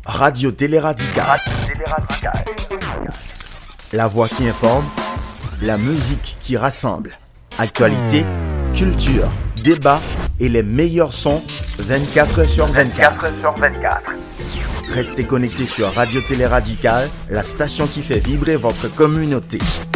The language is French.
Radio Télé Radical. La voix qui informe, la musique qui rassemble. Actualité, culture, débat et les meilleurs sons 24h sur 24. Restez connectés sur Radio Télé Radical, la station qui fait vibrer votre communauté.